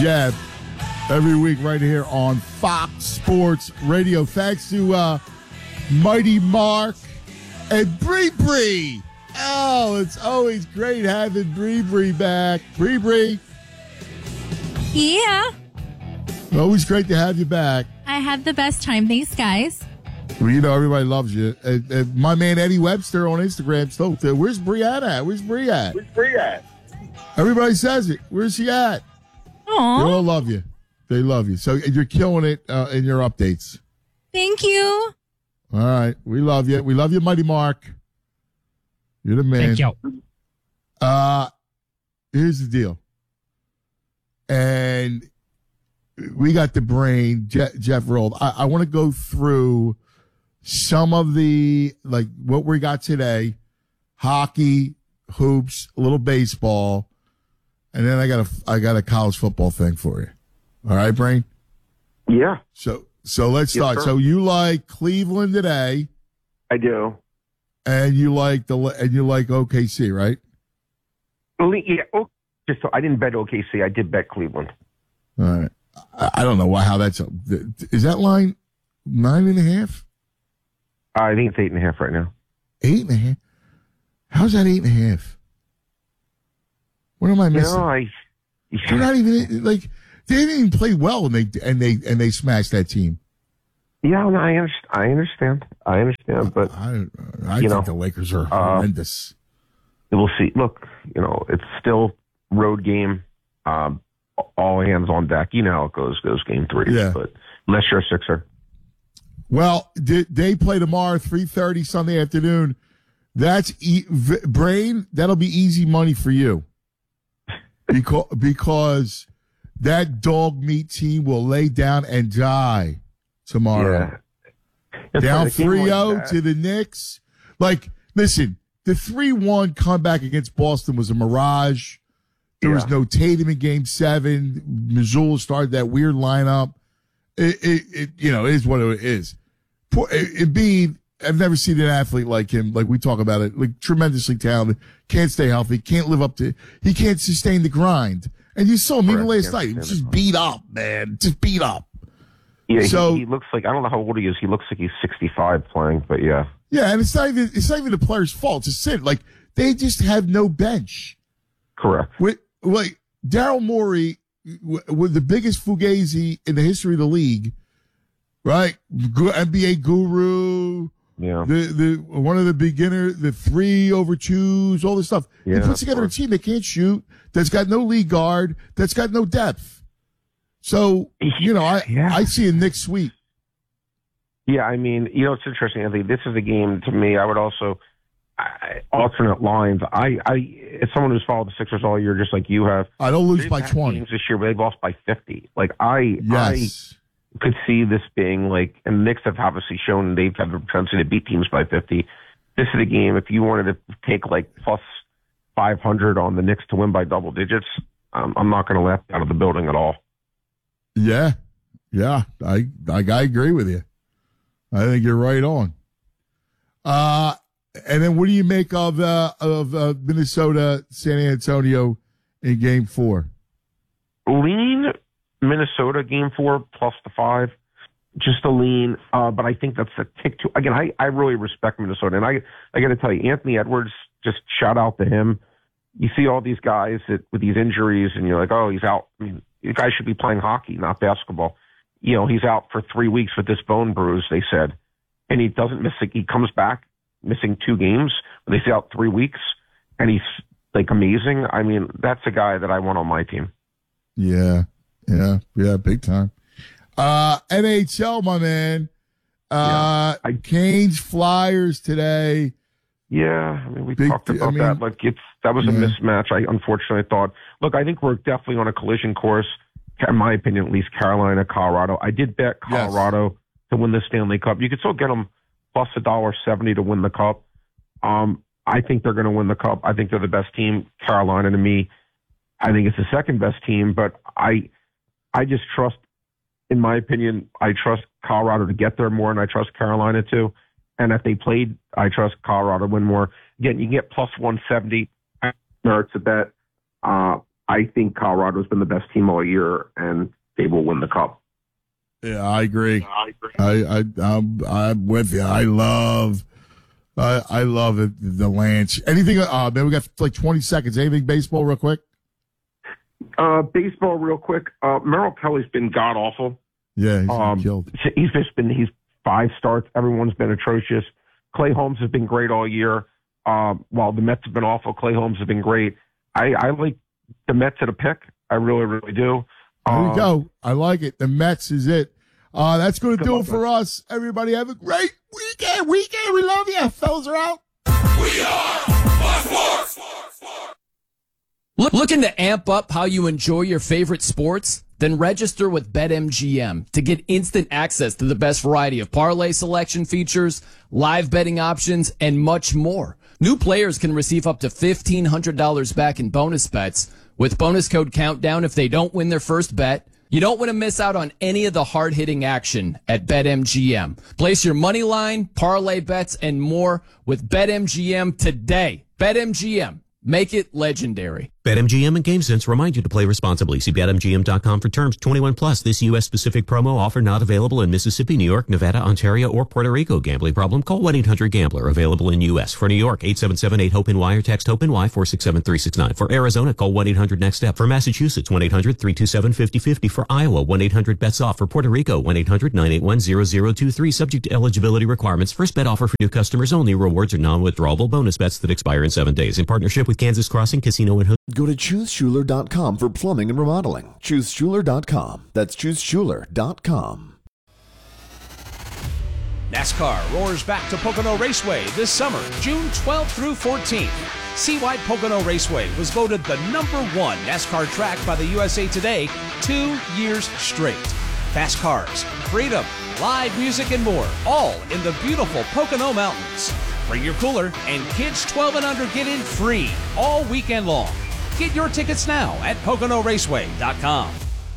Jeff every week right here on Fox Sports Radio. Thanks to Mighty Mark and Bree. Oh, it's always great having Bree back. Bree. Yeah. Always great to have you back. I had the best time. Thanks, guys. Well, you know, everybody loves you. My man Eddie Webster on Instagram still. Where's Brianna at? Where's Bree at? Everybody says it. Where's she at? Aww. They all love you. They love you. So you're killing it in your updates. Thank you. All right. We love you. We love you, Mighty Mark. You're the man. Thank you. Here's the deal. And we got the brain, Jeff rolled. I want to go through some of the, like, what we got today. Hockey, hoops, a little baseball. And then I got a college football thing for you. All right, Brain? Yeah. So let's start. Sir. So you like Cleveland today, I do. and you like OKC, right? Yeah. Oh, just so I didn't bet OKC. I did bet Cleveland. All right. I don't know how that's. Is that line 9.5? I think it's 8.5 right now. 8.5? How's that 8.5? What am I missing? They're not even like they didn't even play well, and they smashed that team. Yeah, no, I understand. But I think the Lakers are horrendous. We'll see. Look, it's still road game. All hands on deck. You know how it goes game 3. Yeah. But unless you're a Sixer. Well, they play tomorrow, 3:30 Sunday afternoon. That's Brain. That'll be easy money for you, because that dog meat team will lay down and die tomorrow. Yeah. Down 3-0 to the Knicks. Like, listen, the 3-1 comeback against Boston was a mirage. There was no Tatum in Game 7. Missoula started that weird lineup. It is what it is. Embiid, I've never seen an athlete like him. Like we talk about it, like tremendously talented. Can't stay healthy. Can't live up to. He can't sustain the grind. And you saw him even last night. He was just beat up, man. Just beat up. Yeah. So he looks like, I don't know how old he is. He looks like he's 65 playing. But yeah. Yeah, and it's not even the player's fault. It's a sin. Like they just have no bench. Correct. Like Daryl Morey was the biggest fugazi in the history of the league, right? NBA guru, the one of the beginner, the 3-over-2s, all this stuff. Yeah, he puts together a team that can't shoot, that's got no lead guard, that's got no depth. So I see a Knicks sweep. Yeah, I mean, it's interesting. I think this is a game to me. I would also. Alternate lines. As someone who's followed the Sixers all year, just like you have, I don't lose by 20 games this year, but they've lost by 50. Like I could see this being like, and the Knicks have obviously shown they've had the propensity to beat teams by 50. This is a game. If you wanted to take like plus 500 on the Knicks to win by double digits, I'm not going to laugh out of the building at all. Yeah, I agree with you. I think you're right on. And then what do you make of Minnesota, San Antonio in Game 4? Lean Minnesota Game 4 plus the 5, just a lean. But I think that's a tick too. Again, I really respect Minnesota, and I got to tell you, Anthony Edwards, just shout out to him. You see all these guys with these injuries, and you're like, oh, he's out. I mean, the guy should be playing hockey, not basketball. He's out for 3 weeks with this bone bruise, they said, and he doesn't miss. He comes back missing 2 games. They say out 3 weeks, and he's like amazing. I mean, that's a guy that I want on my team. Yeah, big time. NHL, my man. Canes Flyers today. Yeah, I mean, we talked about that. Like that was a mismatch. I unfortunately thought. Look, I think we're definitely on a collision course. In my opinion, at least Carolina, Colorado. I did bet Colorado to win the Stanley Cup. You could still get them plus $1.70 to win the Cup. I think they're going to win the Cup. I think they're the best team. Carolina, to me, I think it's the second best team. But I just trust, in my opinion, I trust Colorado to get there more, and I trust Carolina too. And if they played, I trust Colorado to win more. Again, you can get plus 170. Merits a bet. I I think Colorado's been the best team all year, and they will win the Cup. Yeah, I agree. I'm with you. I love the Lance. Anything? Man, we got like 20 seconds. Anything baseball, real quick? Baseball, real quick. Merrill Kelly's been god awful. Yeah, he's been killed. He's 5 starts. Everyone's been atrocious. Clay Holmes has been great all year. While the Mets have been awful, Clay Holmes has been great. I like the Mets at a pick. I really, really do. There we go. I like it. The Mets is it. That's going to do it for us. Everybody have a great weekend. We love you. Fellas are out. We are Fox Sports. Looking to amp up how you enjoy your favorite sports? Then register with BetMGM to get instant access to the best variety of parlay selection features, live betting options, and much more. New players can receive up to $1,500 back in bonus bets with bonus code Countdown if they don't win their first bet. You don't want to miss out on any of the hard-hitting action at BetMGM. Place your money line, parlay bets, and more with BetMGM today. BetMGM. Make it legendary. BetMGM and GameSense remind you to play responsibly. See BetMGM.com for terms. 21 plus. This U.S.-specific promo offer not available in Mississippi, New York, Nevada, Ontario, or Puerto Rico. Gambling problem? Call 1-800-GAMBLER. Available in U.S. For New York, 877-8-HOPE-NY or text HOPE-NY 467-369. For Arizona, call 1-800-NEXT-STEP. For Massachusetts, 1-800-327-5050. For Iowa, 1-800-BETS-OFF. For Puerto Rico, 1-800-981-0023. Subject to eligibility requirements. First bet offer for new customers only. Rewards are non-withdrawable bonus bets that expire in 7 days. In partnership with Kansas Crossing Casino and Hotel. Go to ChooseSchuler.com for plumbing and remodeling. ChooseSchuler.com. That's ChooseSchuler.com. NASCAR roars back to Pocono Raceway this summer, June 12th through 14th. See why Pocono Raceway was voted the #1 NASCAR track by the USA Today 2 years straight. Fast cars, freedom, live music, and more, all in the beautiful Pocono Mountains. Bring your cooler, and kids 12 and under get in free all weekend long. Get your tickets now at PoconoRaceway.com.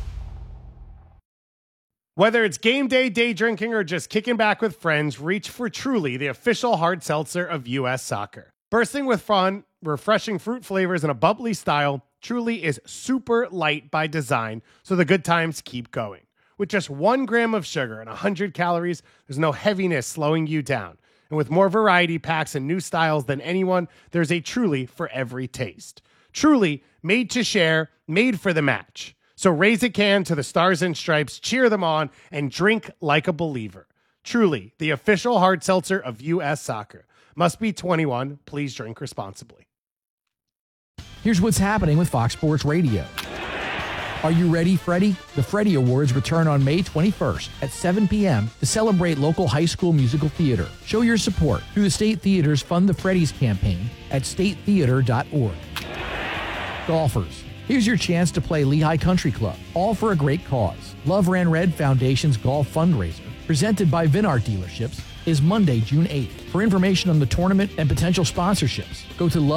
Whether it's game day, day drinking, or just kicking back with friends, reach for Truly, the official hard seltzer of U.S. Soccer. Bursting with fun, refreshing fruit flavors, and a bubbly style, Truly is super light by design, so the good times keep going. With just 1 gram of sugar and 100 calories, there's no heaviness slowing you down. And with more variety packs and new styles than anyone, there's a Truly for every taste. Truly, made to share, made for the match. So raise a can to the Stars and Stripes, cheer them on, and drink like a believer. Truly, the official hard seltzer of U.S. Soccer. Must be 21. Please drink responsibly. Here's what's happening with Fox Sports Radio. Are you ready, Freddie? The Freddie Awards return on May 21st at 7 p.m. to celebrate local high school musical theater. Show your support through the State Theater's Fund the Freddies campaign at statetheater.org. Golfers, here's your chance to play Lehigh Country Club, all for a great cause. Love Ran Red Foundation's golf fundraiser, presented by Vinart Dealerships, is Monday, June 8th. For information on the tournament and potential sponsorships, go to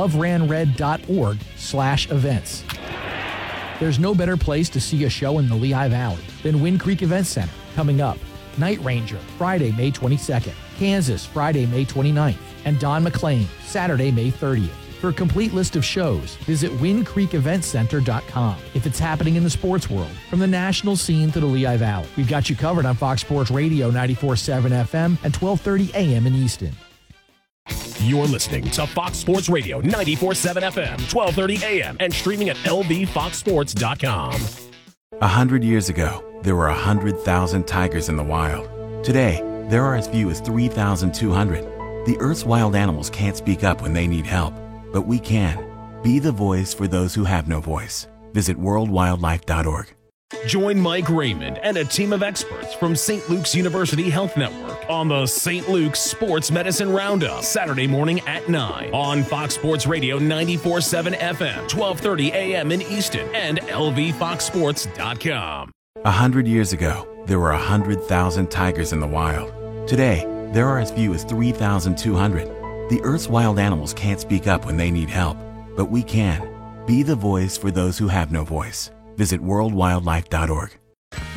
loveranred.org/events. There's no better place to see a show in the Lehigh Valley than Wind Creek Event Center. Coming up, Night Ranger, Friday, May 22nd, Kansas, Friday, May 29th, and Don McLean, Saturday, May 30th. For a complete list of shows, visit windcreekeventcenter.com. If it's happening in the sports world, from the national scene to the Lehigh Valley, we've got you covered on Fox Sports Radio 94.7 FM and 12:30 a.m. in Easton. You're listening to Fox Sports Radio 94.7 FM, 12:30 a.m. and streaming at lvfoxsports.com. 100 years ago, there were 100,000 tigers in the wild. Today, there are as few as 3,200. The Earth's wild animals can't speak up when they need help, but we can. Be the voice for those who have no voice. Visit worldwildlife.org. Join Mike Raymond and a team of experts from St. Luke's University Health Network on the St. Luke's Sports Medicine Roundup, Saturday morning at 9 on Fox Sports Radio 94.7 FM, 12:30 a.m. in Easton and lvfoxsports.com. 100 years ago, there were 100,000 tigers in the wild. Today, there are as few as 3,200. The Earth's wild animals can't speak up when they need help, but we can. Be the voice for those who have no voice. Visit worldwildlife.org.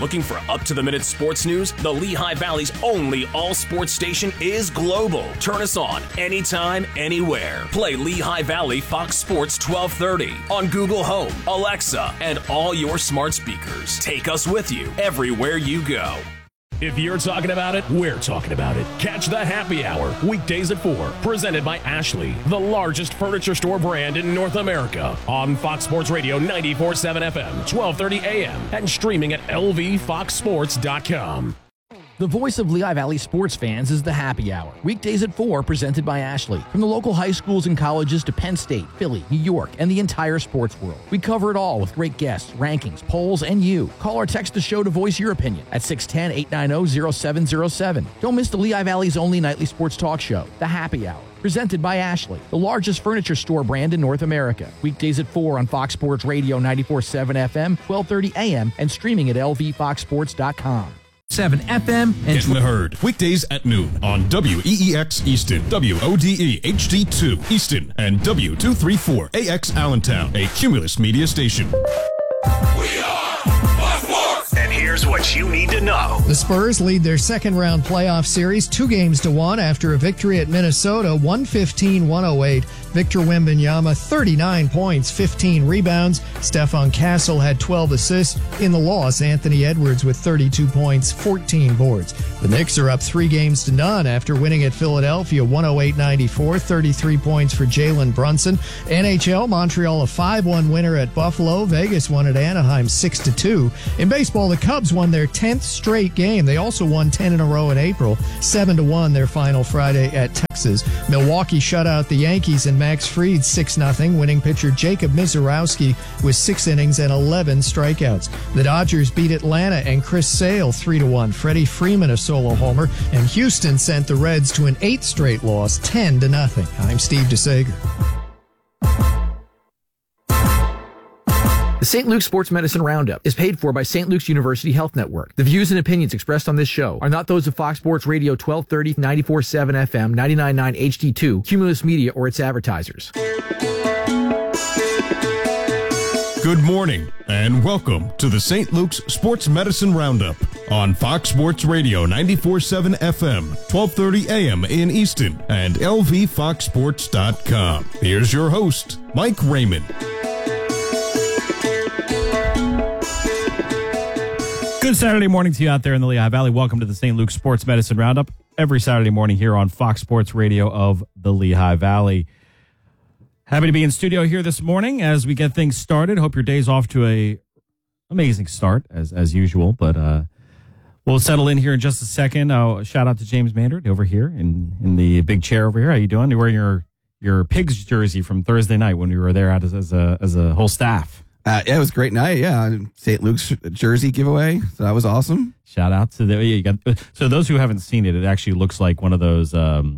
Looking for up-to-the-minute sports news? The Lehigh Valley's only all-sports station is global. Turn us on anytime, anywhere. Play Lehigh Valley Fox Sports 1230 on Google Home, Alexa, and all your smart speakers. Take us with you everywhere you go. If you're talking about it, we're talking about it. Catch the Happy Hour, weekdays at 4, presented by Ashley, the largest furniture store brand in North America, on Fox Sports Radio 94.7 FM, 1230 AM, and streaming at lvfoxsports.com. The voice of Lehigh Valley sports fans is the Happy Hour. Weekdays at 4, presented by Ashley. From the local high schools and colleges to Penn State, Philly, New York, and the entire sports world. We cover it all with great guests, rankings, polls, and you. Call or text the show to voice your opinion at 610-890-0707. Don't miss the Lehigh Valley's only nightly sports talk show, The Happy Hour. Presented by Ashley, the largest furniture store brand in North America. Weekdays at 4 on Fox Sports Radio 94.7 FM, 1230 AM, and streaming at lvfoxsports.com. 7 FM and Get in the Herd. Weekdays at noon on WEEX Easton, WODE HD2 Easton, and W234AX Allentown, a Cumulus media station. And here's what you need to know. The Spurs lead their second-round playoff series 2-1 after a victory at Minnesota, 115-108. Victor Wembanyama, 39 points, 15 rebounds. Stephon Castle had 12 assists. In the loss, Anthony Edwards with 32 points, 14 boards. The Knicks are up 3-0 after winning at Philadelphia, 108-94, 33 points for Jalen Brunson. NHL, Montreal a 5-1 winner at Buffalo. Vegas won at Anaheim 6-2. In baseball, the Cubs won their 10th straight game. They also won 10 in a row in April, 7-1 their final Friday at Texas. Milwaukee shut out the Yankees and Max Fried 6-0. Winning pitcher Jacob Mizorowski with 6 innings and 11 strikeouts. The Dodgers beat Atlanta and Chris Sale 3-1. Freddie Freeman a solo homer, and Houston sent the Reds to an 8th straight loss, 10-0. I'm Steve DeSager. The St. Luke's Sports Medicine Roundup is paid for by St. Luke's University Health Network. The views and opinions expressed on this show are not those of Fox Sports Radio 1230, 94.7 FM, 99.9 HD2, Cumulus Media, or its advertisers. Good morning, and welcome to the St. Luke's Sports Medicine Roundup on Fox Sports Radio 94.7 FM, 1230 AM in Easton, and lvfoxsports.com. Here's your host, Mike Raymond. good Saturday morning to you out there in the Lehigh Valley. Welcome to the St. Luke's Sports Medicine Roundup every Saturday morning here on Fox Sports Radio of the Lehigh Valley. Happy to be in studio here this morning as we get things started. Hope your day's off to a amazing start as usual, but we'll settle in here in just a second. Shout out to James Mandert over here in the big chair over here. How you doing? You're wearing your Pigs jersey from Thursday night when we were there out as a whole staff. Yeah, it was a great night. Yeah, St. Luke's jersey giveaway. So that was awesome. Shout out to so those who haven't seen it, it actually looks like one of those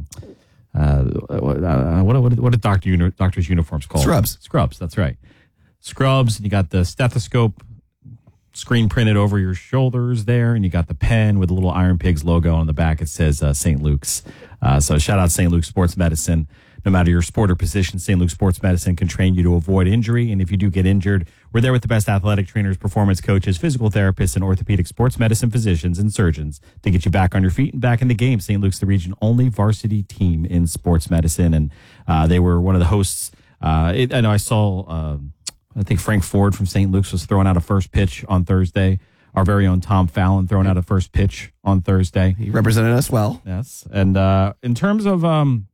what did doctor's uniforms called? Scrubs. That's right. Scrubs. You got the stethoscope screen printed over your shoulders there, and you got the pen with a little Iron Pigs logo on the back. It says St. Luke's. So shout out St. Luke's Sports Medicine. No matter your sport or position, St. Luke's Sports Medicine can train you to avoid injury. And if you do get injured, we're there with the best athletic trainers, performance coaches, physical therapists, and orthopedic sports medicine physicians and surgeons to get you back on your feet and back in the game. St. Luke's, the region only varsity team in sports medicine. And they were one of the hosts. I know I saw, I think Frank Ford from St. Luke's was throwing out a first pitch on Thursday. Our very own Tom Fallon throwing out a first pitch on Thursday. He represented us well. Yes. And in terms of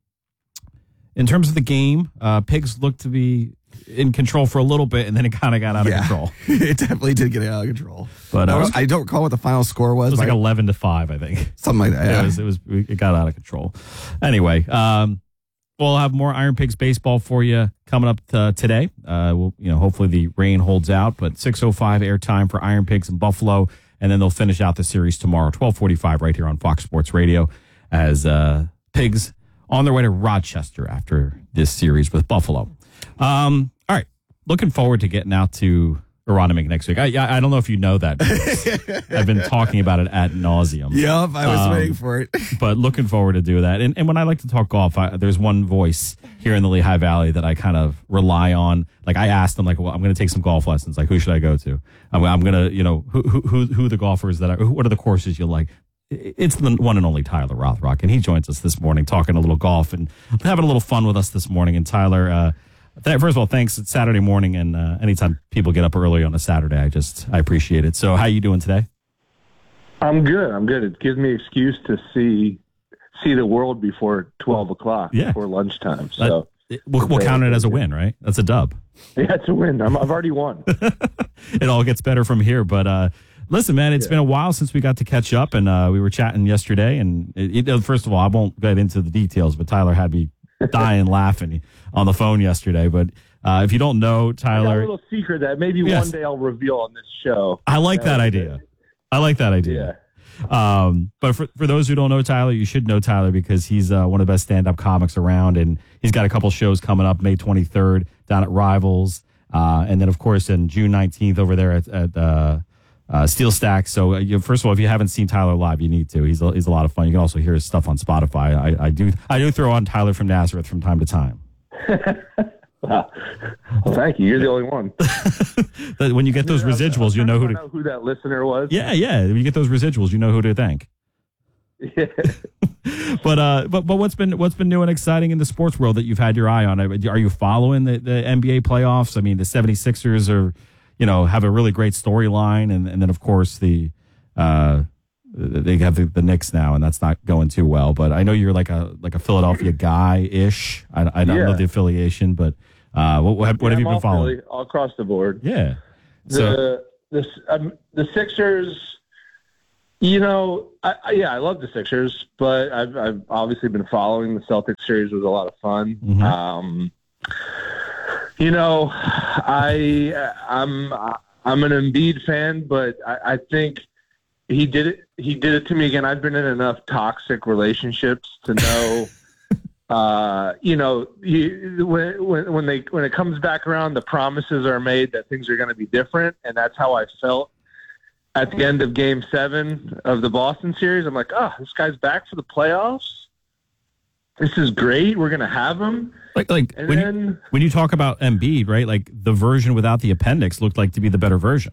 the game, Pigs looked to be in control for a little bit, and then it kind of got out of control. It definitely did get out of control. But I don't recall what the final score was. It was like 11-5, I think. Something like that. Yeah. It got out of control. Anyway, we'll have more Iron Pigs baseball for you coming up today. Hopefully the rain holds out, but 6:05 airtime for Iron Pigs in Buffalo, and then they'll finish out the series tomorrow, 12:45 right here on Fox Sports Radio, as Pigs on their way to Rochester after this series with Buffalo. All right. Looking forward to getting out to Aronimink next week. I don't know if you know that. I've been talking about it ad nauseum. Yep, I was waiting for it. But looking forward to do that. And when I like to talk golf, there's one voice here in the Lehigh Valley that I kind of rely on. Like I asked them, like, well, I'm going to take some golf lessons. Like, who should I go to? I'm going to, who the golfers what are the courses you like? It's the one and only Tyler Rothrock, and he joins us this morning talking a little golf and having a little fun with us this morning. And Tyler, first of all, thanks. It's Saturday morning, and anytime people get up early on a Saturday, I appreciate it. So how you doing today? I'm good. It gives me an excuse to see the world before 12 o'clock, before lunchtime. So we'll count it as a win, right? That's a dub. Yeah, it's a win. I've already won. It all gets better from here, but listen, man, it's been a while since we got to catch up, and we were chatting yesterday. And first of all, I won't get into the details, but Tyler had me dying laughing on the phone yesterday. But if you don't know, Tyler, I got a little secret that maybe one day I'll reveal on this show. I like that idea. But for those who don't know Tyler, you should know Tyler because he's one of the best stand-up comics around, and he's got a couple shows coming up May 23rd down at Rivals, and then of course in June 19th over there at Steel Stack. So first of all, if you haven't seen Tyler live, you need to. He's a lot of fun. You can also hear his stuff on Spotify. I do throw on Tyler from Nazareth from time to time. Wow. Well, thank you. You're the only one. When you get those residuals, you know who that listener was. Yeah. When you get those residuals, you know who to thank. Yeah. But what's been new and exciting in the sports world that you've had your eye on? Are you following the NBA playoffs? I mean, the 76ers are, have a really great storyline, and then of course they have the Knicks now, and that's not going too well. But I know you're like a Philadelphia guy ish. I don't know the affiliation, but what have you been following? Philly, all across the board. Yeah. The Sixers. I love the Sixers, but I've obviously been following the Celtics series. It was a lot of fun. Mm-hmm. I'm an Embiid fan, but I think he did it to me again. I've been in enough toxic relationships to know, when it comes back around, the promises are made that things are going to be different, and that's how I felt at the end of Game 7 of the Boston series. I'm like, this guy's back for the playoffs. This is great. We're going to have him. When you talk about Embiid, right? Like the version without the appendix looked like to be the better version.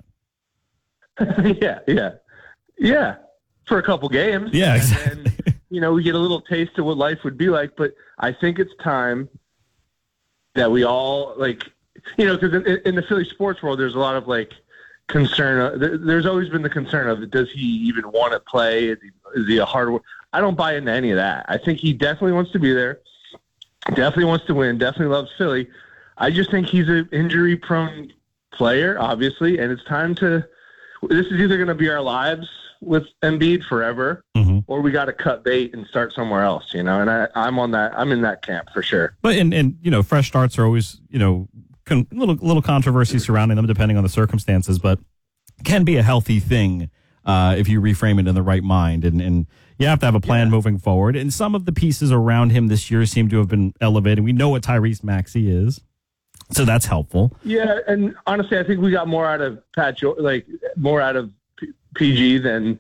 Yeah. For a couple games. Yeah, exactly. And we get a little taste of what life would be like, but I think it's time that we all because in the Philly sports world, there's a lot of concern. There's always been the concern of, does he even want to play? Is he a hard worker? I don't buy into any of that. I think he definitely wants to be there, definitely wants to win, definitely loves Philly. I just think he's an injury-prone player, obviously, and it's time to – this is either going to be our lives with Embiid forever, or we got to cut bait and start somewhere else, and I'm on that. I'm in that camp for sure. But and fresh starts are always little controversy surrounding them depending on the circumstances, but can be a healthy thing if you reframe it in the right mind, and you have to have a plan moving forward. And some of the pieces around him this year seem to have been elevated. We know what Tyrese Maxey is, so that's helpful. Yeah, and honestly, I think we got more out of more out of PG than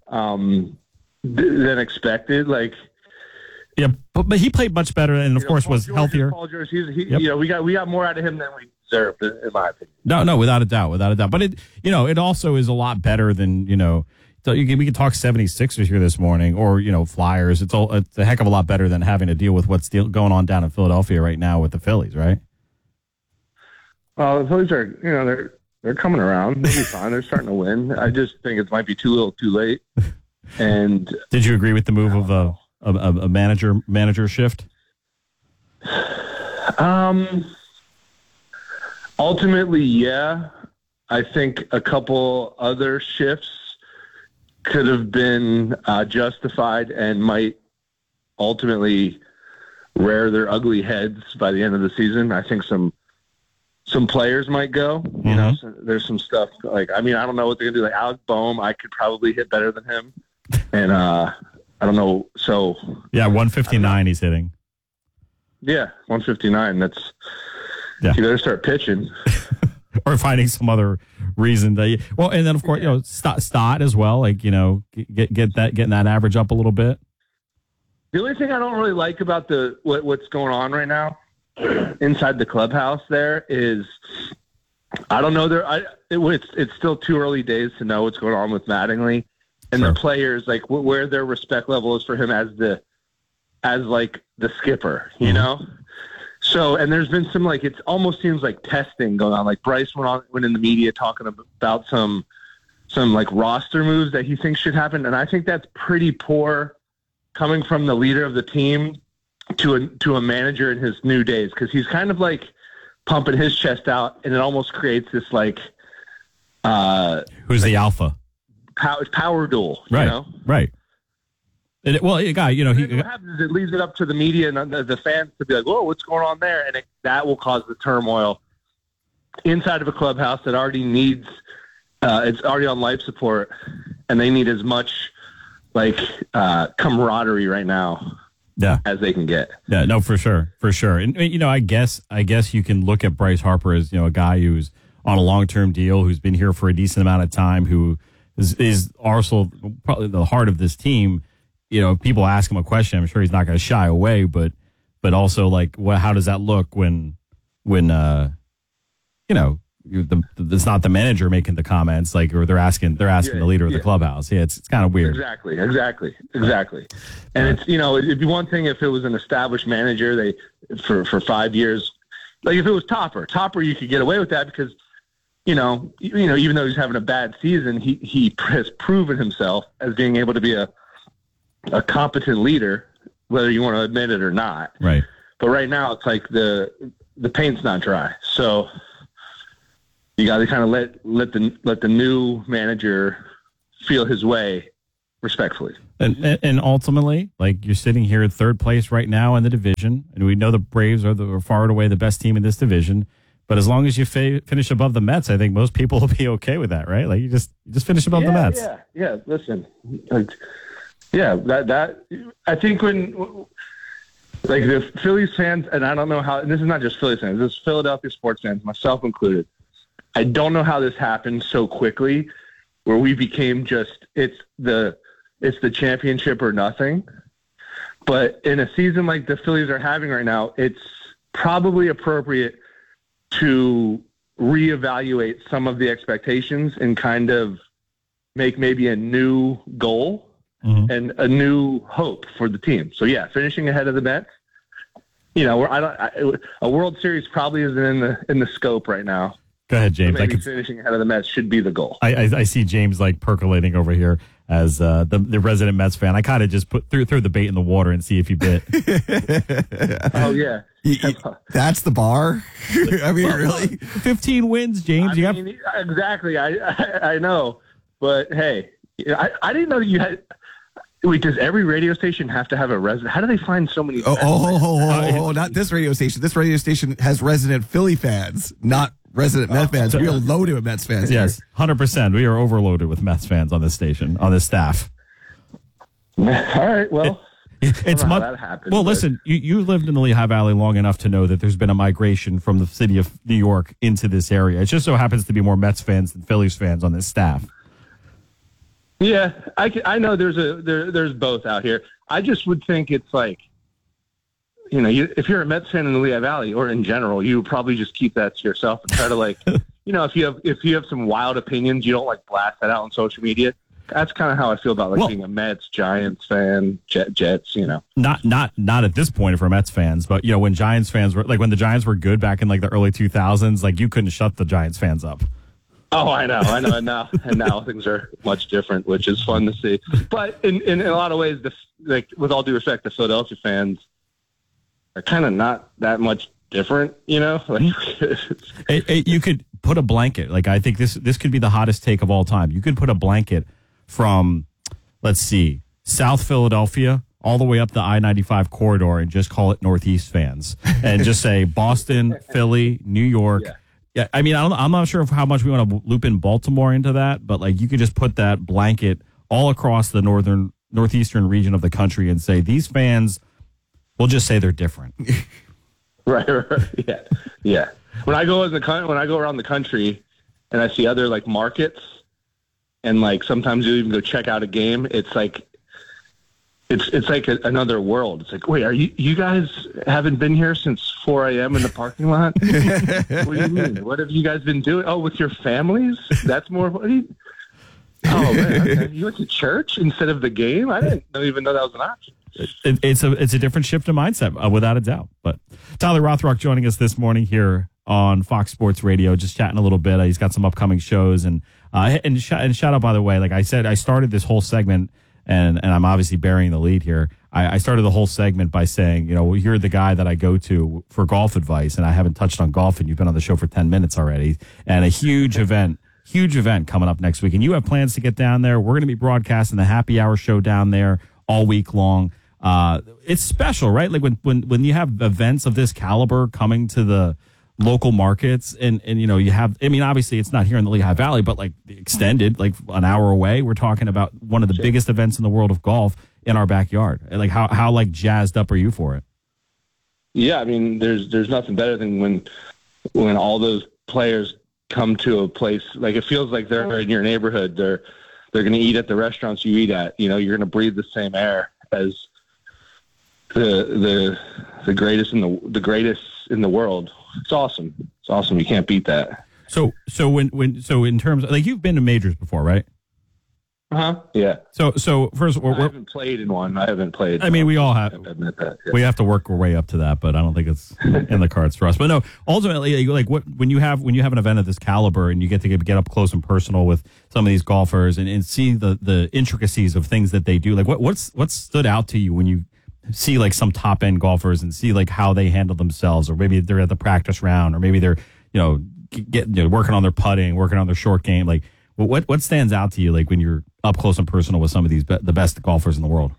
than expected. Yeah, but he played much better, and of course was healthier. Paul George, we got more out of him than we deserved, in my opinion. No, without a doubt. But it also is a lot better than So we can talk 76ers here this morning, or Flyers. It's a heck of a lot better than having to deal with what's going on down in Philadelphia right now with the Phillies, right? Well, the Phillies are they're coming around. They'll be fine. They're starting to win. I just think it might be too little, too late. And did you agree with the move of a manager shift? Ultimately, yeah. I think a couple other shifts could have been justified and might ultimately rear their ugly heads by the end of the season. I think some players might go. So there's some stuff I don't know what they're gonna do. Alec Boehm, I could probably hit better than him, and I don't know. So 159 he's hitting. Yeah, 159. You better start pitching. or finding some other reason that. Well, and then of course, Stott as well. Like, getting that average up a little bit. The only thing I don't really like about what's going on right now inside the clubhouse there is, I don't know. It's still too early days to know what's going on with Mattingly and the players, like where their respect level is for him as the skipper, you know? So, and there's been some, like, it almost seems like testing going on. Like Bryce went in the media talking about some like roster moves that he thinks should happen. And I think that's pretty poor coming from the leader of the team to a manager in his new days. 'Cause he's kind of like pumping his chest out, and it almost creates this like, who's the alpha? Power duel, right? You know? Right. What happens is it leaves it up to the media and the fans to be like, "Whoa, what's going on there?" And that will cause the turmoil inside of a clubhouse that already needs, it's already on life support, and they need as much camaraderie right now. Yeah. As they can get. Yeah, no, for sure. And I guess you can look at Bryce Harper as, a guy who's on a long-term deal, who's been here for a decent amount of time, who is also probably the heart of this team. People ask him a question, I'm sure he's not going to shy away, but also like, how does that look when it's not the manager making the comments, like, or they're asking the leader of the clubhouse. Yeah, it's kind of weird. Exactly. And it's, it'd be one thing if it was an established manager, for 5 years, like if it was Topper, you could get away with that because, even though he's having a bad season, he has proven himself as being able to be a competent leader, whether you want to admit it or not. Right. But right now it's like the paint's not dry. So you got to kind of let the new manager feel his way respectfully. And ultimately, like, you're sitting here at third place right now in the division, and we know the Braves are far and away the best team in this division. But as long as you finish above the Mets, I think most people will be okay with that, right? Like, you just finish above the Mets. Yeah. Listen, that I think when, like, the Phillies fans, and I don't know how, and this is not just Phillies fans, this is Philadelphia sports fans, myself included. I don't know how this happened so quickly, where we became just it's the championship or nothing. But in a season like the Phillies are having right now, it's probably appropriate to reevaluate some of the expectations and kind of make maybe a new goal and a new hope for the team. So yeah, finishing ahead of the Mets. A World Series probably isn't in the scope right now. Go ahead, James. Maybe finishing ahead of the Mets should be the goal. I see James like percolating over here as the resident Mets fan. I kind of just threw the bait in the water and see if he bit. Oh yeah, that's the bar. I mean, really, 15 wins, James. Exactly. I know, but hey, I didn't know that you had. Wait, does every radio station have to have a resident? How do they find so many? Not this radio station. This radio station has resident Philly fans, not resident Mets fans. We are loaded with Mets fans. Yes, 100%. We are overloaded with Mets fans on this station, on this staff. All right, well. It's much. That happened, well, listen, you lived in the Lehigh Valley long enough to know that there's been a migration from the city of New York into this area. It just so happens to be more Mets fans than Phillies fans on this staff. Yeah, I know there's both out here. I just would think it's like, if you're a Mets fan in the Lehigh Valley or in general, you would probably just keep that to yourself and try to if you have some wild opinions, you don't like blast that out on social media. That's kind of how I feel about being a Mets, Giants fan, Jets. Not at this point for Mets fans, but when Giants fans were when the Giants were good back in the early 2000s, you couldn't shut the Giants fans up. Oh, I know. And now things are much different, which is fun to see. But in a lot of ways, with all due respect, the Philadelphia fans are kind of not that much different, You could put a blanket. I think this could be the hottest take of all time. You could put a blanket from, let's see, South Philadelphia all the way up the I-95 corridor and just call it Northeast fans and just say Boston, Philly, New York. Yeah, I mean, I'm not sure of how much we want to loop in Baltimore into that, but you could just put that blanket all across the northeastern region of the country and say these fans, we'll just say they're different. Right. Yeah. when I go around the country and I see other like markets, and like sometimes you even go check out a game, it's like another world. It's like, wait, are you guys haven't been here since 4 a.m. in the parking lot? What do you mean? What have you guys been doing? Oh, with your families? That's more. Oh man, okay. You went to church instead of the game? I didn't even know that was an option. It's a different shift in mindset, without a doubt. But Tyler Rothrock joining us this morning here on Fox Sports Radio, just chatting a little bit. He's got some upcoming shows and shout out, by the way, like I said, I started this whole segment and I'm obviously burying the lead here. I started the whole segment by saying, you're the guy that I go to for golf advice, and I haven't touched on golf, and you've been on the show for 10 minutes already, and a huge event coming up next week. And you have plans to get down there. We're going to be broadcasting the happy hour show down there all week long. It's special, right? Like when you have events of this caliber coming to the local markets and you have, I mean, obviously it's not here in the Lehigh Valley, but like the extended, like an hour away, we're talking about one of the biggest events in the world of golf in our backyard. Like how like jazzed up are you for it? Yeah. I mean, there's nothing better than when all those players come to a place, like it feels like they're in your neighborhood. They're going to eat at the restaurants you eat at, you're going to breathe the same air as the greatest in the world. It's awesome. You can't beat that. So in terms of, like, you've been to majors before, right? Yeah. So first of all, I haven't played in one. I haven't played. I mean, we all have. I admit that. Yeah. We have to work our way up to that, but I don't think it's in the cards for us. But no, ultimately, like when you have an event of this caliber and you get to get up close and personal with some of these golfers and see the intricacies of things that they do, like what's stood out to you when you see like some top end golfers and see like how they handle themselves, or maybe they're at the practice round, or maybe they're working on their putting, working on their short game. Like what stands out to you like when you're up close and personal with some of these the best golfers in the world?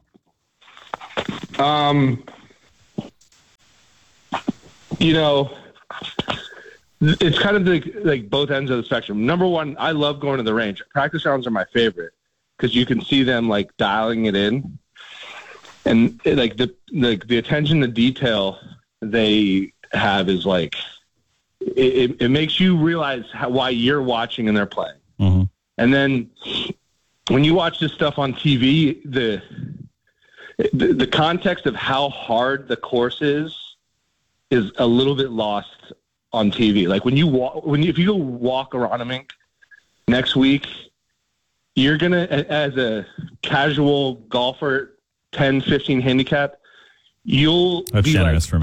It's kind of like both ends of the spectrum. Number one, I love going to the range. Practice rounds are my favorite because you can see them like dialing it in, and like the attention to detail they have is like it makes you realize why you're watching and they're playing. Mm-hmm. And then when you watch this stuff on TV, the context of how hard the course is a little bit lost on TV. Like if you go walk around a mink next week, you're gonna, as a casual golfer, 10, 15 handicap, you'll That's be generous like, for me.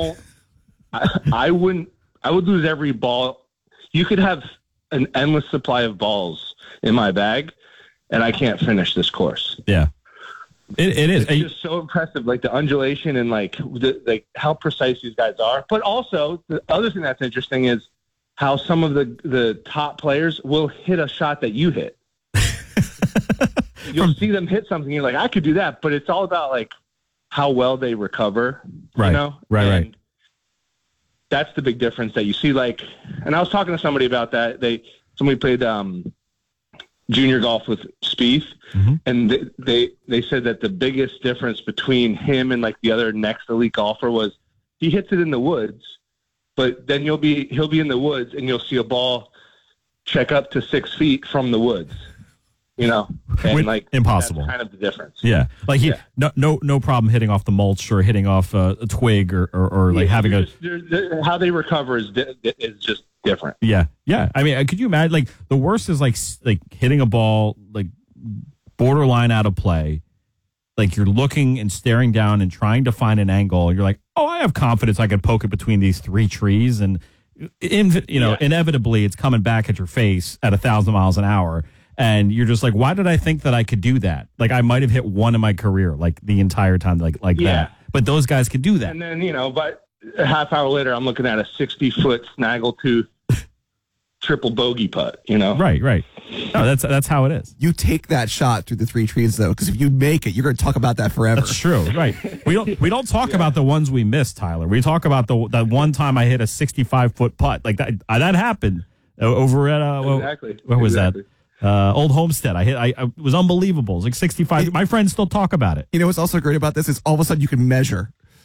I would lose every ball. You could have an endless supply of balls in my bag, and I can't finish this course. Yeah, it is. It's just so impressive, like the undulation and like how precise these guys are. But also, the other thing that's interesting is how some of the top players will hit a shot that you hit. You'll see them hit something, you're like, I could do that, but it's all about like how well they recover. Right. Right. That's the big difference that you see. Like, and I was talking to somebody about that. Somebody played junior golf with Spieth, mm-hmm. and they said that the biggest difference between him and like the other next elite golfer was he hits it in the woods, but then he'll be in the woods and you'll see a ball check up to 6 feet from the woods. And like impossible. That's kind of the difference. Yeah, like no problem hitting off the mulch or hitting off a twig or like having how they recover is just different. Yeah. I mean, could you imagine? Like the worst is like hitting a ball like borderline out of play. Like you're looking and staring down and trying to find an angle. You're like, oh, I have confidence I could poke it between these 3 trees, and inevitably it's coming back at your face at 1,000 miles an hour. And you're just like, why did I think that I could do that? Like I might have hit one in my career, like the entire time, like that. But those guys could do that. And then, but a half hour later, I'm looking at a 60-foot snaggletooth triple bogey putt, Right. No, that's how it is. You take that shot through the 3 trees, though, because if you make it, you're going to talk about that forever. That's true, right? We don't talk about the ones we missed, Tyler. We talk about that one time I hit a 65-foot putt. Like that happened over at exactly. What was that? Old Homestead. I it was unbelievable. It was like 65. My friends still talk about it. What's also great about this is all of a sudden you can measure.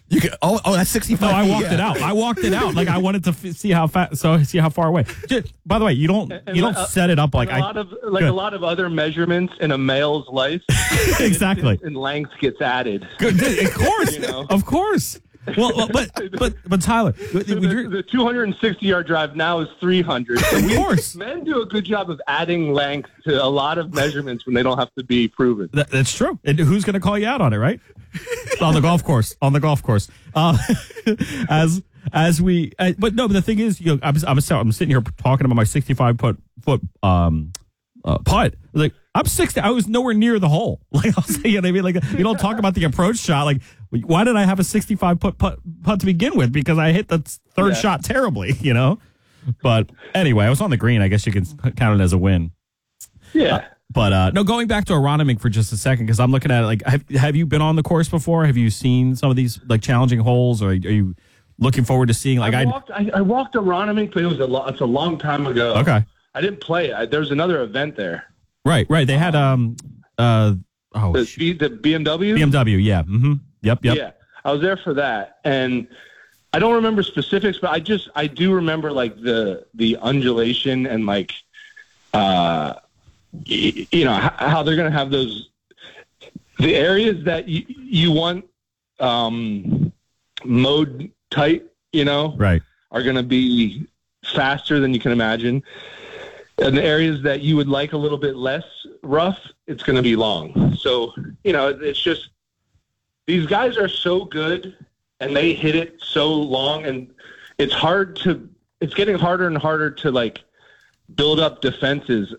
You can, that's 65. No, I walked it out. I walked it out. Like I wanted to see how fast, see how far away. By the way, you don't set it up like a lot of other measurements in a male's life. Exactly. And length gets added. Good, of course, of course. Well, but Tyler, the 260-yard drive now is 300. So of course, men do a good job of adding length to a lot of measurements when they don't have to be proven. That's true. And who's going to call you out on it, right? On the golf course. But the thing is, I'm sitting here talking about my 65 foot putt. Like I'm 60. I was nowhere near the hole. Like I'll say, you know what I mean? Like you don't talk about the approach shot. Like why did I have a 65 foot putt to begin with? Because I hit the third shot terribly, you know. But anyway, I was on the green. I guess you can count it as a win. Yeah. But no, going back to Aronimink for just a second, because I'm looking at it. Like, have you been on the course before? Have you seen some of these like challenging holes, or are you looking forward to seeing? Like, I walked Aronimink, but it's a long time ago. Okay. I didn't play. There was another event there. Right. They had the BMW. BMW, yeah. Mm-hmm. Yep. Yeah, I was there for that, and I don't remember specifics, but I do remember like the undulation and like how they're going to have the areas that you want mode tight, right, are going to be faster than you can imagine. And the areas that you would like a little bit less rough, it's going to be long. So, it's just, these guys are so good and they hit it so long, and it's getting harder and harder to like build up defenses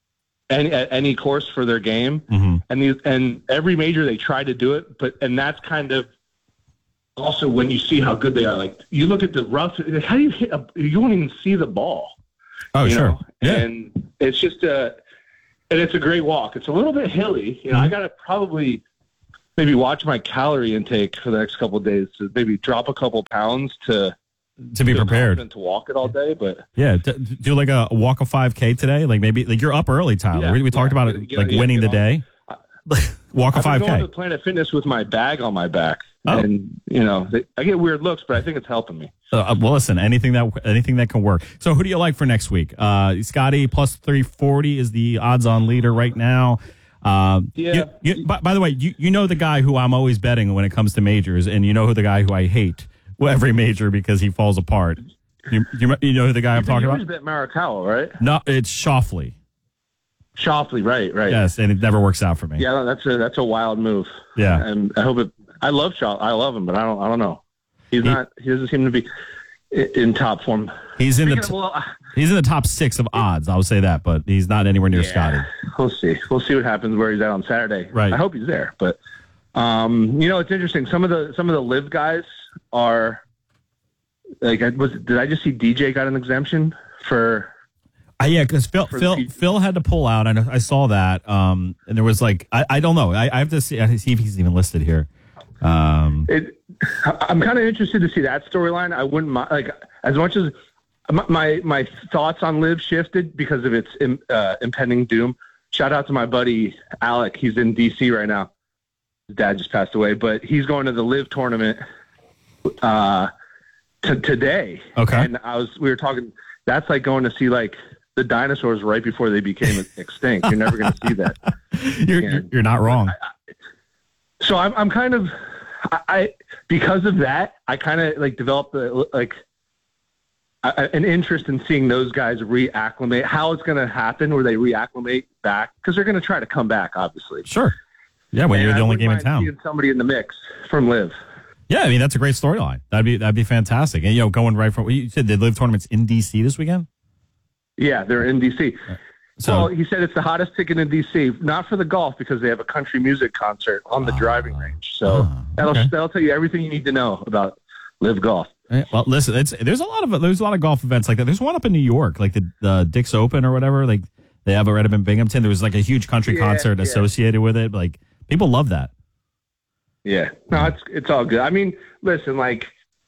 at any course for their game. Mm-hmm. And every major they try to do it, and that's kind of also when you see how good they are. Like you look at the rough, how do you hit? You won't even see the ball. Oh, sure. Yeah. And it's just and it's a great walk. It's a little bit hilly. I got to probably maybe watch my calorie intake for the next couple of days to maybe drop a couple pounds to be prepared and to walk it all day. But yeah, do like a walk of 5K today. Like maybe like you're up early, Tyler. We talked about it, like winning the day. Walk a 5K. I'm going to Planet Fitness with my bag on my back, and I get weird looks, but I think it's helping me. Well, listen, anything that can work. So, who do you like for next week? Scotty plus 340 is the odds-on leader right now. Yeah. By the way, you know the guy who I'm always betting when it comes to majors, and you know who the guy who I hate every major because he falls apart. You know who the guy I'm talking about? You bet Morikawa, right? No, it's Schauffele. Schauffele, right. Yes, and it never works out for me. Yeah, that's a wild move. Yeah, and I hope it. I love Schauffele. I love him, but I don't know. He doesn't seem to be in top form. He's in the top 6 of odds. I would say that, but he's not anywhere near Scotty. We'll see. We'll see what happens where he's at on Saturday. Right. I hope he's there, but it's interesting. Some of the live guys are like. Did I just see DJ got an exemption for? Yeah, because Phil had to pull out. I saw that, and there was like I don't know. I have to see if he's even listed here. I'm kind of interested to see that storyline. I wouldn't mind, like, as much as my thoughts on Liv shifted because of its impending doom. Shout out to my buddy Alec. He's in DC right now. His dad just passed away, but he's going to the Liv tournament today. Okay. And we were talking. That's like going to see like the dinosaurs right before they became extinct. You're never going to see that. You're not wrong. So I'm kind of, because of that, I kind of like developed an interest in seeing those guys reacclimate, how it's going to happen where they reacclimate back, because they're going to try to come back, obviously. Sure. Yeah, when you're the only game in town. Seeing somebody in the mix from Liv. Yeah, I mean, that's a great storyline. That'd be fantastic. And, going right from, you said the Liv tournament's in D.C. this weekend? Yeah, they're in D.C. So well, he said it's the hottest ticket in D.C., not for the golf, because they have a country music concert on the driving range. So that'll tell you everything you need to know about Live Golf. Well, listen, there's a lot of golf events like that. There's one up in New York, like the Dick's Open or whatever. Like they have it right up in Binghamton. There was like a huge country concert associated with it. Like people love that. Yeah, no, it's all good. I mean, listen, like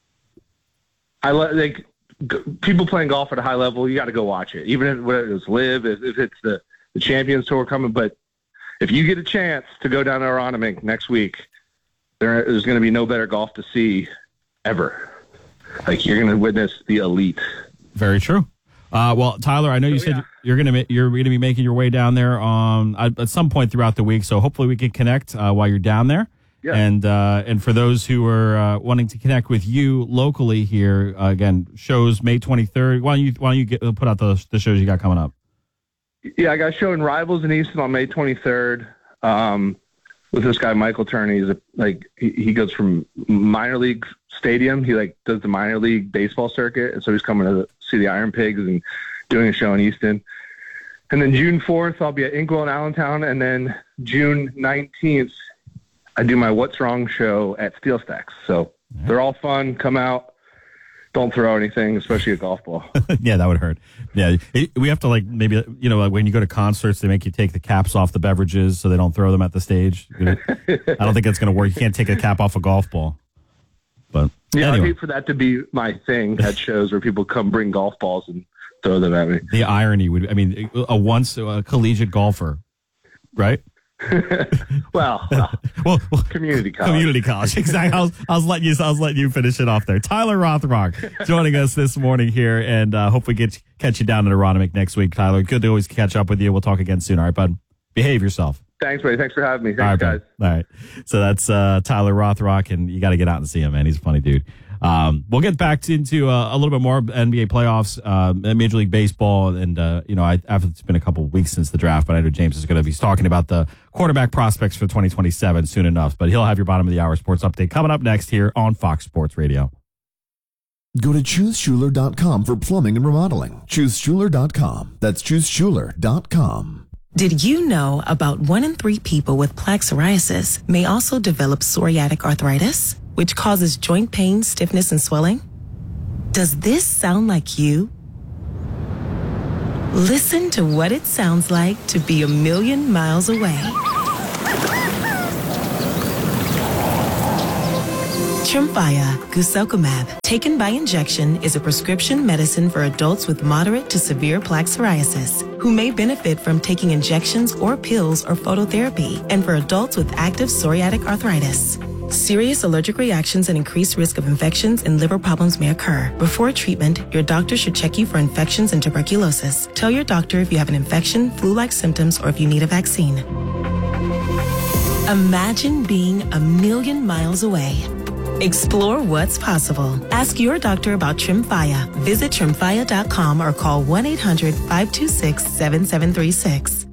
people playing golf at a high level, you got to go watch it. Even if it was Live, if it's the Champions Tour coming. But if you get a chance to go down to Aronimink next week, there's going to be no better golf to see ever. Like, you're going to witness the elite. Very true. Well, Tyler, I know you said you're going to be making your way down there at some point throughout the week. So hopefully we can connect while you're down there. Yeah. And for those who are wanting to connect with you locally here, again, shows May 23rd. Why don't you put out the shows you got coming up? Yeah, I got a show in Rivals in Easton on May 23rd with this guy Michael Turney. He goes from minor league stadium. He does the minor league baseball circuit, and so he's coming to see the Iron Pigs and doing a show in Easton. And then June 4th, I'll be at Inkwell in Allentown, and then June 19th, I do my What's Wrong show at Steel Stacks. So they're all fun. Come out. Don't throw anything, especially a golf ball. Yeah, that would hurt. Yeah, we have to maybe when you go to concerts, they make you take the caps off the beverages so they don't throw them at the stage. I don't think it's going to work. You can't take a cap off a golf ball. But yeah, anyway. I'd hate for that to be my thing at shows where people come bring golf balls and throw them at me. The irony would, a collegiate golfer, right? well, community college. Community college, exactly. I was letting you finish it off there. Tyler Rothrock joining us this morning here, and hopefully catch you down in Aronimink next week. Tyler, good to always catch up with you. We'll talk again soon. All right, bud. Behave yourself. Thanks, buddy. Thanks for having me. Thanks, guys. All right. So that's Tyler Rothrock, and you got to get out and see him, man. He's a funny dude. We'll get back into a little bit more NBA playoffs, Major League Baseball, and after it's been a couple of weeks since the draft, but I know James is going to be talking about the quarterback prospects for 2027 soon enough. But he'll have your bottom of the hour sports update coming up next here on Fox Sports Radio. Go to ChooseSchuler.com for plumbing and remodeling. ChooseSchuler.com. That's ChooseSchuler.com. Did you know about 1 in 3 people with plaque psoriasis may also develop psoriatic arthritis, which causes joint pain, stiffness, and swelling? Does this sound like you? Listen to what it sounds like to be a million miles away. Tremfya guselkumab, taken by injection, is a prescription medicine for adults with moderate to severe plaque psoriasis who may benefit from taking injections or pills or phototherapy, and for adults with active psoriatic arthritis. Serious allergic reactions and increased risk of infections and liver problems may occur. Before treatment, your doctor should check you for infections and tuberculosis. Tell your doctor if you have an infection, flu-like symptoms, or if you need a vaccine. Imagine being a million miles away. Explore what's possible. Ask your doctor about Tremfya. Visit Tremfya.com or call 1-800-526-7736.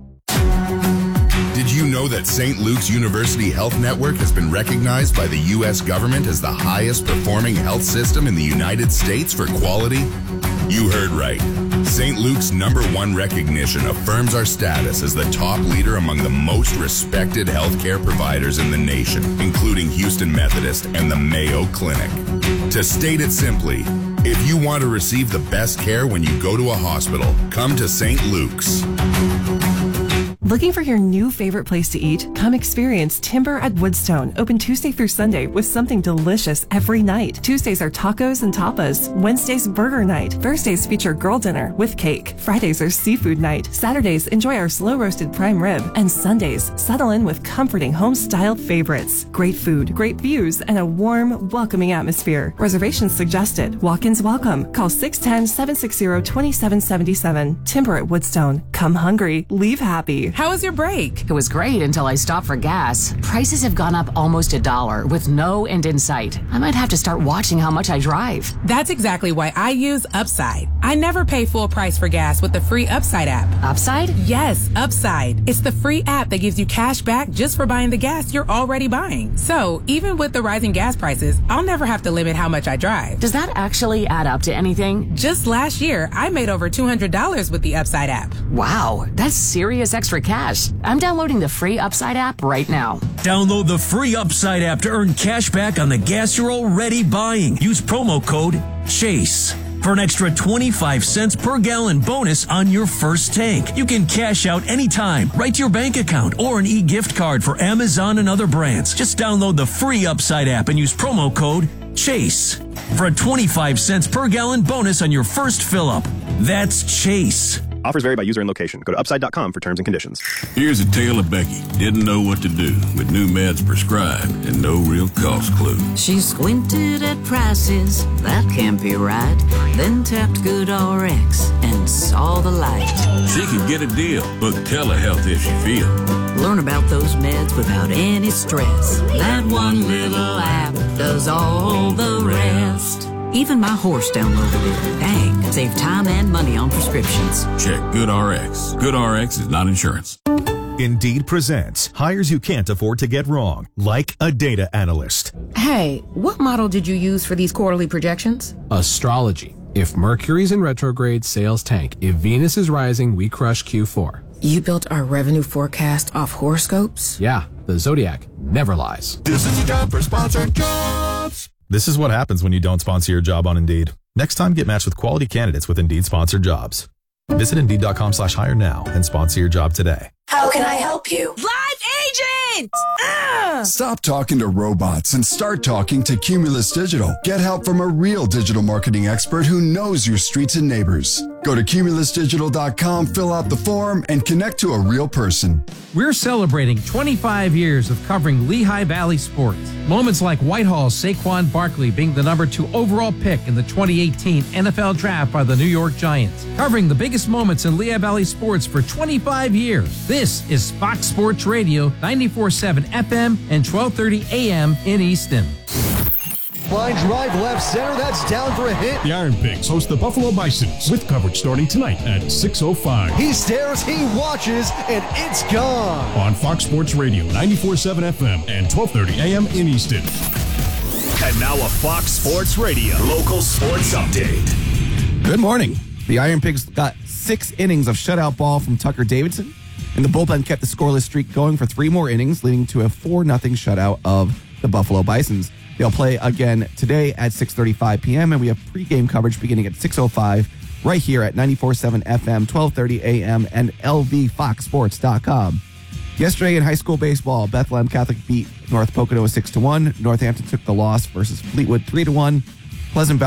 Did you know that St. Luke's University Health Network has been recognized by the U.S. government as the highest performing health system in the United States for quality? You heard right. St. Luke's #1 recognition affirms our status as the top leader among the most respected healthcare providers in the nation, including Houston Methodist and the Mayo Clinic. To state it simply, if you want to receive the best care when you go to a hospital, come to St. Luke's. Looking for your new favorite place to eat? Come experience Timber at Woodstone, open Tuesday through Sunday with something delicious every night. Tuesdays are tacos and tapas. Wednesdays, burger night. Thursdays feature girl dinner with cake. Fridays are seafood night. Saturdays, enjoy our slow-roasted prime rib. And Sundays, settle in with comforting home-style favorites. Great food, great views, and a warm, welcoming atmosphere. Reservations suggested. Walk-ins welcome. Call 610-760-2777. Timber at Woodstone. Come hungry, leave happy. How was your break? It was great until I stopped for gas. Prices have gone up almost $1 with no end in sight. I might have to start watching how much I drive. That's exactly why I use Upside. I never pay full price for gas with the free Upside app. Upside? Yes, Upside. It's the free app that gives you cash back just for buying the gas you're already buying. So even with the rising gas prices, I'll never have to limit how much I drive. Does that actually add up to anything? Just last year, I made over $200 with the Upside app. Wow, that's serious extra cash. I'm downloading the free Upside app right now. Download the free Upside app to earn cash back on the gas you're already buying. Use promo code CHASE for an extra 25 cents per gallon bonus on your first tank. You can cash out anytime, right to your bank account, or an e-gift card for Amazon and other brands. Just download the free Upside app and use promo code CHASE for a 25 cents per gallon bonus on your first fill-up. That's CHASE. Offers vary by user and location. Go to upside.com for terms and conditions. Here's a tale of Becky. Didn't know what to do with new meds prescribed and no real cost clue. She squinted at prices, that can't be right. Then tapped GoodRx and saw the light. She could get a deal, book telehealth if she feel. Learn about those meds without any stress. That one little app does all the rest. Even my horse downloaded it. Dang, save time and money on prescriptions. Check GoodRx. GoodRx is not insurance. Indeed presents hires you can't afford to get wrong, like a data analyst. Hey, what model did you use for these quarterly projections? Astrology. If Mercury's in retrograde, sales tank. If Venus is rising, we crush Q4. You built our revenue forecast off horoscopes? Yeah, the Zodiac never lies. This is a job for sponsored jobs. This is what happens when you don't sponsor your job on Indeed. Next time, get matched with quality candidates with Indeed sponsored jobs. Visit Indeed.com/hire now and sponsor your job today. How can I help you? Live agent! Stop talking to robots and start talking to Cumulus Digital. Get help from a real digital marketing expert who knows your streets and neighbors. Go to cumulusdigital.com, fill out the form, and connect to a real person. We're celebrating 25 years of covering Lehigh Valley sports. Moments like Whitehall's Saquon Barkley being the number 2 overall pick in the 2018 NFL Draft by the New York Giants. Covering the biggest moments in Lehigh Valley sports for 25 years. This is Fox Sports Radio, 94.7 FM and 12:30 AM in Easton. Line drive left center, that's down for a hit. The Iron Pigs host the Buffalo Bisons with coverage starting tonight at 6:05. He stares, he watches, and it's gone. On Fox Sports Radio, 94.7 FM and 12:30 AM in Easton. And now a Fox Sports Radio local sports update. Good morning. The Iron Pigs got 6 innings of shutout ball from Tucker Davidson, and the bullpen kept the scoreless streak going for 3 more innings, leading to a 4-0 shutout of the Buffalo Bisons. They'll play again today at 6:35 p.m., and we have pregame coverage beginning at 6:05 right here at 94.7 FM, 12:30 a.m., and lvfoxsports.com. Yesterday in high school baseball, Bethlehem Catholic beat North Pocono 6-1. Northampton took the loss versus Fleetwood 3-1. Pleasant Valley